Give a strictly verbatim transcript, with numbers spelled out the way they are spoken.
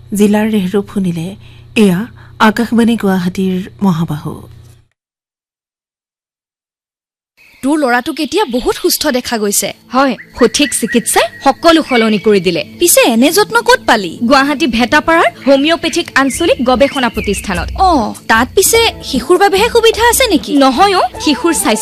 জিলাৰ ৰেহৰূপ শুনিলে এয়া আকাশবাণী গুৱাহাটীৰ মহাবাহু। তোৰ ল'ৰাটোক এতিয়া বহুত সুস্থ দেখা গৈছে। হয়, সঠিক চিকিৎসাই সকলো সলনি কৰি দিলে। পিছে এনে যত্ন ক'ত পালি? গুৱাহাটী ভেটাপাৰাৰ হোমিঅপেথিক আঞ্চলিক গৱেষণা প্ৰতিষ্ঠানত। অ, তাত পিছে শিশুৰ বাবেহে সুবিধা আছে নেকি? নহয় অ, শিশুৰ স্বাস্থ্য